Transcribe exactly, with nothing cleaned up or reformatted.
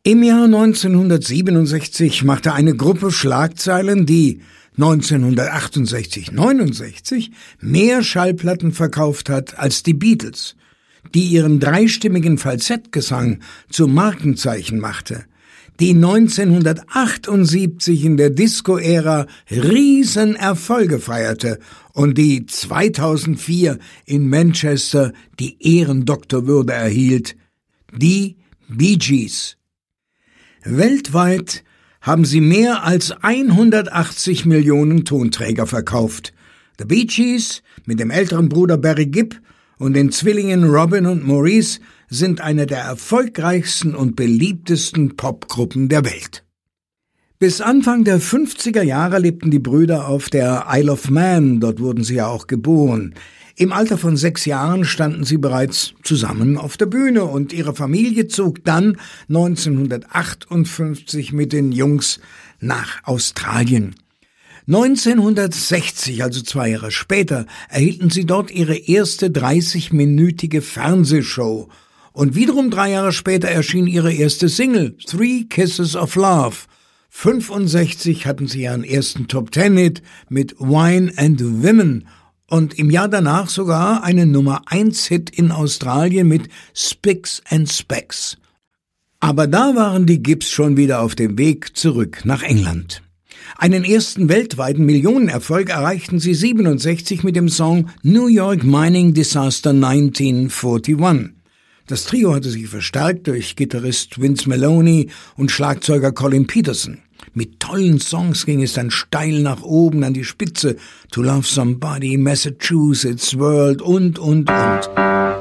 Im Jahr neunzehnhundertsiebenundsechzig machte eine Gruppe Schlagzeilen, die neunzehnhundertachtundsechzig neunundsechzig mehr Schallplatten verkauft hat als die Beatles, die ihren dreistimmigen Falsettgesang zum Markenzeichen machte, die neunzehnhundertachtundsiebzig in der Disco-Ära Riesenerfolge feierte und die zweitausendvier in Manchester die Ehrendoktorwürde erhielt, die Bee Gees. Weltweit haben sie mehr als hundertachtzig Millionen Tonträger verkauft. The Bee Gees mit dem älteren Bruder Barry Gibb und den Zwillingen Robin und Maurice sind eine der erfolgreichsten und beliebtesten Popgruppen der Welt. Bis Anfang der fünfziger Jahre lebten die Brüder auf der Isle of Man, dort wurden sie ja auch geboren. Im Alter von sechs Jahren standen sie bereits zusammen auf der Bühne und ihre Familie zog dann neunzehnhundertachtundfünfzig mit den Jungs nach Australien. neunzehnhundertsechzig, also zwei Jahre später, erhielten sie dort ihre erste dreißigminütige Fernsehshow und wiederum drei Jahre später erschien ihre erste Single, Three Kisses of Love. fünfundsechzig hatten sie ihren ersten Top-Ten-Hit mit Wine and Women und im Jahr danach sogar einen Nummer eins Hit in Australien mit Spicks and Specks. Aber da waren die Gibbs schon wieder auf dem Weg zurück nach England. Einen ersten weltweiten Millionenerfolg erreichten sie siebenundsechzig mit dem Song New York Mining Disaster neunzehnhunderteinundvierzig. Das Trio hatte sich verstärkt durch Gitarrist Vince Maloney und Schlagzeuger Colin Peterson. Mit tollen Songs ging es dann steil nach oben an die Spitze. To Love Somebody, Massachusetts World und, und, und.